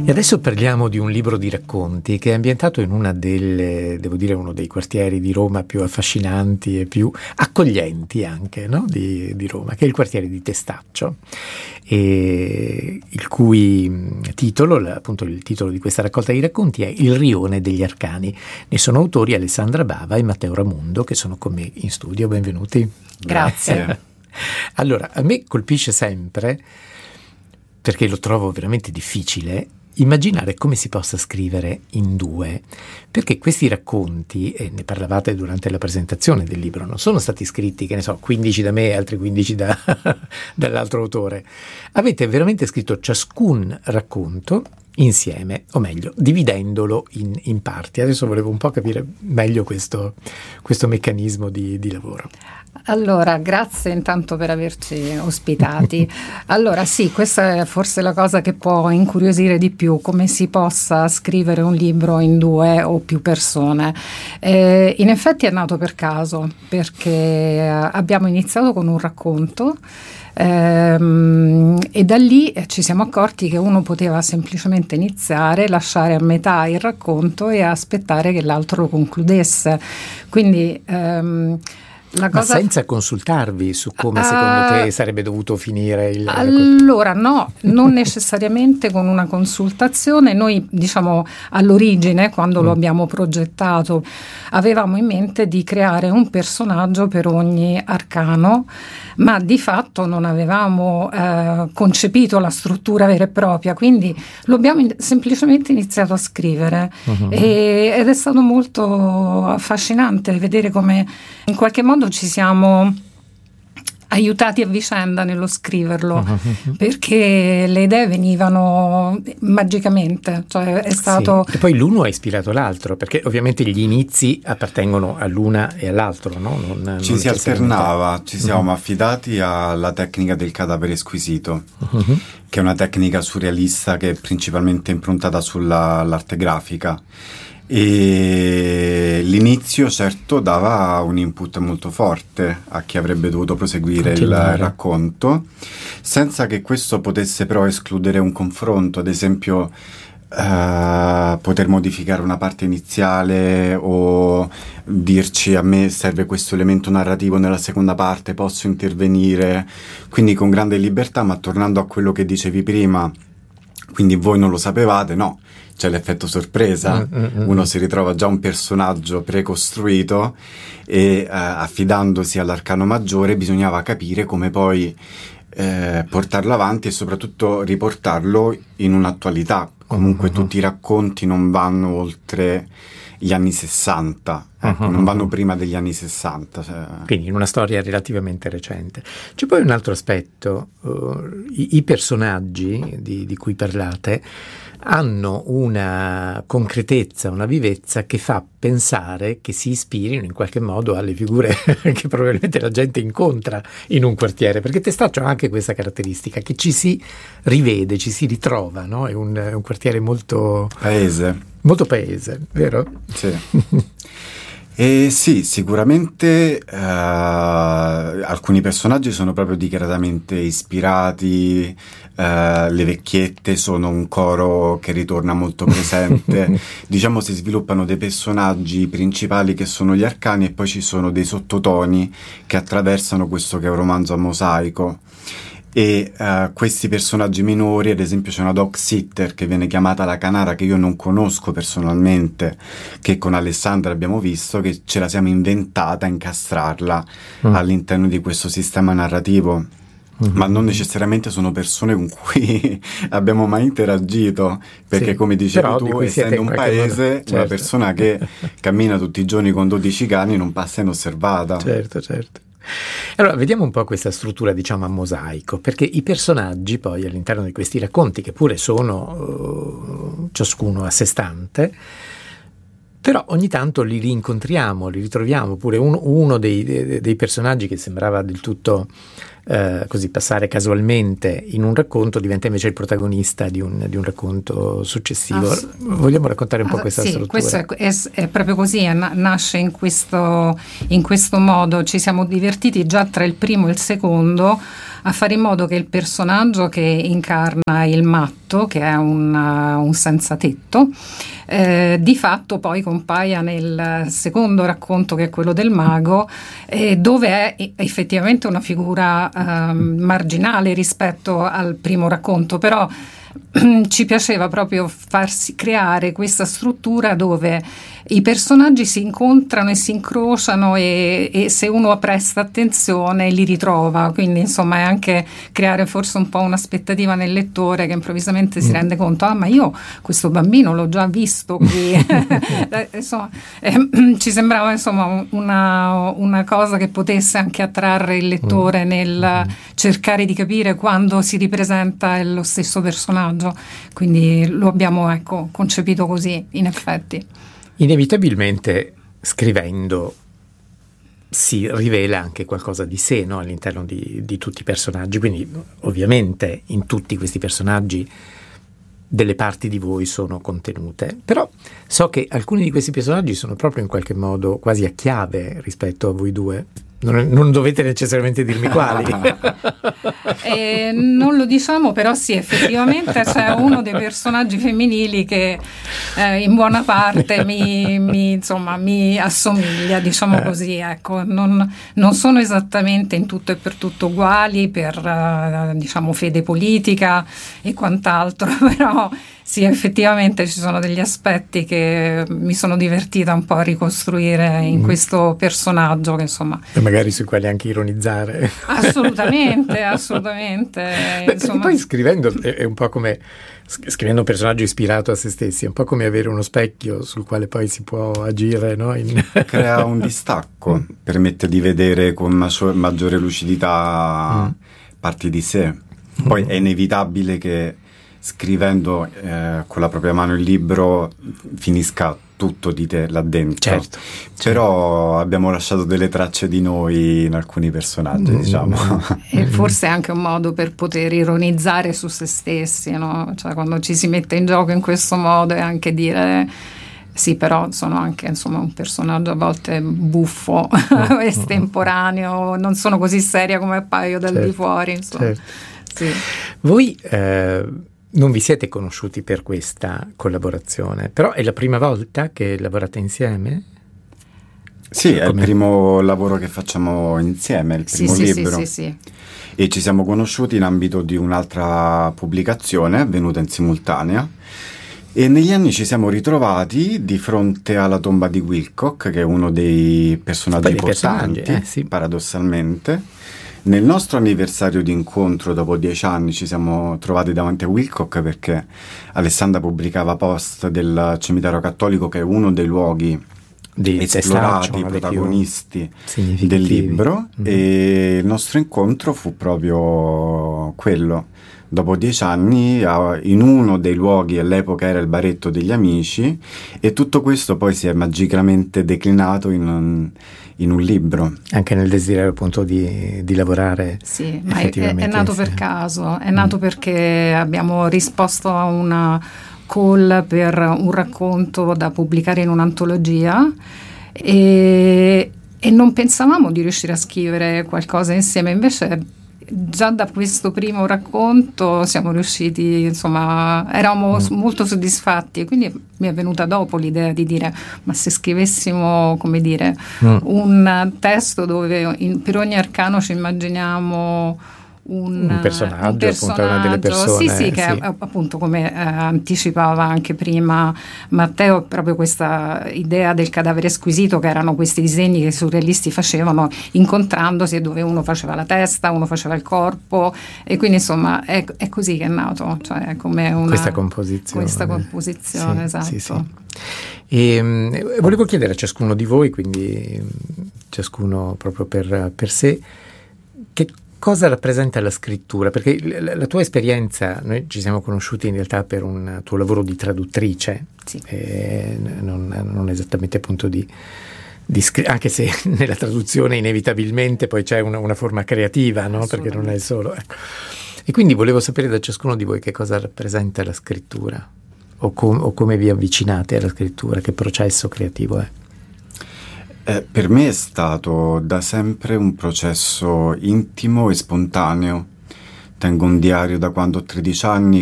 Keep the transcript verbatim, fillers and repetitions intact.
E adesso parliamo di un libro di racconti che è ambientato in una delle, devo dire, uno dei quartieri di Roma più affascinanti e più accoglienti anche, no? di, di Roma, che è il quartiere di Testaccio, e il cui titolo, appunto il titolo di questa raccolta di racconti è Il rione degli arcani. Ne sono autori Alessandra Bava e Matteo Ramundo, che sono con me in studio. Benvenuti. Grazie. Allora, a me colpisce sempre, perché lo trovo veramente difficile, immaginare come si possa scrivere in due, perché questi racconti, e ne parlavate durante la presentazione del libro, non sono stati scritti, che ne so, quindici da me e altri quindici da, dall'altro autore. Avete veramente scritto ciascun racconto insieme, o meglio, dividendolo in, in parti. Adesso volevo un po' capire meglio questo, questo meccanismo di, di lavoro. Allora, grazie intanto per averci ospitati. Allora sì, questa è forse la cosa che può incuriosire di più, come si possa scrivere un libro in due o più persone. Eh, in effetti è nato per caso, perché abbiamo iniziato con un racconto ehm, e da lì ci siamo accorti che uno poteva semplicemente iniziare, lasciare a metà il racconto e aspettare che l'altro lo concludesse. Quindi ehm, La cosa... Ma senza consultarvi su come secondo uh, te sarebbe dovuto finire il... Allora no, non necessariamente con una consultazione. Noi, diciamo, all'origine, quando mm. lo abbiamo progettato, avevamo in mente di creare un personaggio per ogni arcano, ma di fatto non avevamo eh, concepito la struttura vera e propria, quindi lo abbiamo in- semplicemente iniziato a scrivere uh-huh. e, ed è stato molto affascinante vedere come in qualche modo ci siamo aiutati a vicenda nello scriverlo, uh-huh. perché le idee venivano magicamente, cioè è stato... Sì. E poi l'uno ha ispirato l'altro, perché ovviamente gli inizi appartengono all'una e all'altro, no? Non, ci non si alternava, ci siamo uh-huh. affidati alla tecnica del cadavere squisito, uh-huh. che è una tecnica surrealista che è principalmente improntata sull'arte grafica. E l'inizio certo dava un input molto forte a chi avrebbe dovuto proseguire il racconto, senza che questo potesse però escludere un confronto, ad esempio uh, poter modificare una parte iniziale o dirci a me serve questo elemento narrativo nella seconda parte, posso intervenire, quindi con grande libertà. Ma tornando a quello che dicevi prima, quindi voi non lo sapevate, no, c'è l'effetto sorpresa, mm-hmm. uno si ritrova già un personaggio precostruito e eh, affidandosi all'arcano maggiore bisognava capire come poi eh, portarlo avanti e soprattutto riportarlo in un'attualità. Comunque mm-hmm. tutti i racconti non vanno oltre gli anni sessanta, ecco, uh-huh. non vanno prima degli anni sessanta. Cioè. Quindi in una storia relativamente recente. C'è poi un altro aspetto, uh, i, i personaggi di, di cui parlate hanno una concretezza, una vivezza che fa pensare che si ispirino in qualche modo alle figure che probabilmente la gente incontra in un quartiere, perché Testaccio ha anche questa caratteristica, che ci si rivede, ci si ritrova, no? È un, è un quartiere molto... paese. Molto paese, vero? Sì. E sì, sicuramente uh, alcuni personaggi sono proprio dichiaratamente ispirati, uh, le vecchiette sono un coro che ritorna molto presente, diciamo si sviluppano dei personaggi principali che sono gli arcani e poi ci sono dei sottotoni che attraversano questo che è un romanzo a mosaico. E uh, questi personaggi minori, ad esempio c'è una dog sitter che viene chiamata la Canara, che io non conosco personalmente, che con Alessandra abbiamo visto, che ce la siamo inventata a incastrarla mm. all'interno di questo sistema narrativo. Mm-hmm. Ma non necessariamente sono persone con cui abbiamo mai interagito, perché sì, come dicevi tu, essendo un paese, modo, certo. una persona che cammina tutti i giorni con dodici cani non passa inosservata. Certo, certo. Allora, vediamo un po' questa struttura, diciamo, a mosaico, perché i personaggi poi all'interno di questi racconti, che pure sono uh, ciascuno a sé stante, però ogni tanto li rincontriamo, li ritroviamo, pure un, uno dei, dei, dei personaggi che sembrava del tutto eh, così passare casualmente in un racconto diventa invece il protagonista di un, di un racconto successivo. Ass- Vogliamo raccontare un po' questa sì, struttura? Questo è, è, è proprio così, è, nasce in questo, in questo modo. Ci siamo divertiti già tra il primo e il secondo a fare in modo che il personaggio che incarna il matto, che è un, un senza tetto, eh, di fatto poi compaia nel secondo racconto, che è quello del mago, eh, dove è effettivamente una figura eh, marginale rispetto al primo racconto, però ci piaceva proprio farsi creare questa struttura dove i personaggi si incontrano e si incrociano e, e se uno presta attenzione li ritrova, quindi insomma è anche creare forse un po' un'aspettativa nel lettore che improvvisamente si rende conto, ah ma io questo bambino l'ho già visto qui. Insomma, eh, ci sembrava insomma una, una cosa che potesse anche attrarre il lettore nel cercare di capire quando si ripresenta lo stesso personaggio, quindi lo abbiamo ecco concepito così in effetti. Inevitabilmente scrivendo si rivela anche qualcosa di sé, no? All'interno di, di tutti i personaggi, quindi ovviamente in tutti questi personaggi delle parti di voi sono contenute, però so che alcuni di questi personaggi sono proprio in qualche modo quasi a chiave rispetto a voi due. Non, non dovete necessariamente dirmi quali. eh, non lo diciamo, però sì, effettivamente c'è uno dei personaggi femminili che eh, in buona parte mi, mi, insomma, mi assomiglia, diciamo così, ecco. Non, non sono esattamente in tutto e per tutto uguali per uh, diciamo fede politica e quant'altro, però sì, effettivamente ci sono degli aspetti che mi sono divertita un po' a ricostruire in mm. questo personaggio che insomma... E magari sui quali anche ironizzare. Assolutamente, assolutamente. Beh, insomma... Poi scrivendo è, è un po' come... Scrivendo un personaggio ispirato a se stessi, è un po' come avere uno specchio sul quale poi si può agire, no? In... Crea un distacco, permette di vedere con maggiore lucidità mm. parti di sé. Poi mm. è inevitabile che scrivendo eh, con la propria mano il libro finisca tutto di te là dentro. Certo. Però abbiamo lasciato delle tracce di noi in alcuni personaggi, mm. diciamo. E forse è anche un modo per poter ironizzare su se stessi, no? Cioè quando ci si mette in gioco in questo modo e anche dire sì, però sono anche insomma un personaggio a volte buffo, mm. estemporaneo, non sono così seria come appaio dal certo. di fuori, insomma. Certo. Sì. Voi eh, non vi siete conosciuti per questa collaborazione, però è la prima volta che lavorate insieme? Sì, è Come? il primo lavoro che facciamo insieme, il primo sì, libro. Sì, sì, sì. E ci siamo conosciuti in ambito di un'altra pubblicazione avvenuta in simultanea e negli anni ci siamo ritrovati di fronte alla tomba di Wilcock, che è uno dei personaggi importanti, eh, sì. paradossalmente. Nel nostro anniversario di incontro, dopo dieci anni, ci siamo trovati davanti a Wilcock perché Alessandra pubblicava post del cimitero cattolico, che è uno dei luoghi di esplorati, protagonisti del libro, mm-hmm. e il nostro incontro fu proprio quello. Dopo dieci anni, in uno dei luoghi, all'epoca era il baretto degli amici, e tutto questo poi si è magicamente declinato in un, in un libro. Anche nel desiderio appunto di, di lavorare. Sì, ma è, è nato insieme. per caso, è nato mm. perché abbiamo risposto a una call per un racconto da pubblicare in un'antologia e, e non pensavamo di riuscire a scrivere qualcosa insieme, invece già da questo primo racconto siamo riusciti, insomma, eravamo mm. molto soddisfatti, e quindi mi è venuta dopo l'idea di dire: ma se scrivessimo, come dire, mm. un testo dove in, per ogni arcano ci immaginiamo Un, un personaggio, un personaggio, appunto, una delle persone, sì, sì, che sì. È, appunto, come eh, anticipava anche prima Matteo, proprio questa idea del cadavere squisito, che erano questi disegni che i surrealisti facevano incontrandosi, dove uno faceva la testa, uno faceva il corpo, e quindi insomma è, è così che è nato, cioè è come una, questa composizione, questa composizione sì, esatto. Sì, sì. E, um, volevo chiedere a ciascuno di voi, quindi ciascuno proprio per, per sé, che cosa rappresenta la scrittura? Perché la, la tua esperienza, noi ci siamo conosciuti in realtà per un tuo lavoro di traduttrice, sì. eh, non, non esattamente appunto di, di scri- anche se nella traduzione inevitabilmente poi c'è una, una forma creativa, no? Perché non è solo, ecco. E quindi volevo sapere da ciascuno di voi che cosa rappresenta la scrittura, o, com- o come vi avvicinate alla scrittura, che processo creativo è. Eh, per me è stato da sempre un processo intimo e spontaneo. Tengo un diario da quando ho tredici anni